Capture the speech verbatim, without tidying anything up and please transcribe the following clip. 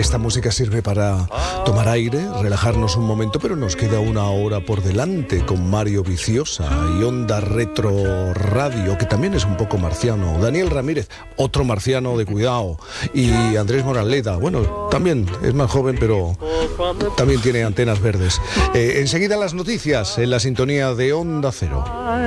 Esta música sirve para tomar aire, relajarnos un momento, pero nos queda una hora por delante con Mario Viciosa y Onda Retro Radio, que también es un poco marciano. Daniel Ramírez, otro marciano de cuidado. Y Andrés Moraleda, bueno, también es más joven, pero también tiene antenas verdes. Eh, enseguida las noticias en la sintonía de Onda Cero.